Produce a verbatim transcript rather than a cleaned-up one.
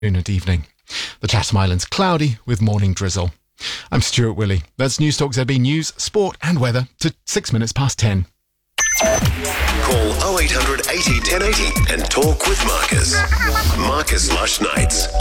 and evening. The Chatham Islands cloudy with morning drizzle. I'm Stuart Willey. That's News Talk Z B News, Sport and Weather to six minutes past ten. Call oh eight hundred eighty ten eighty and talk with Marcus. Marcus Lush Nights.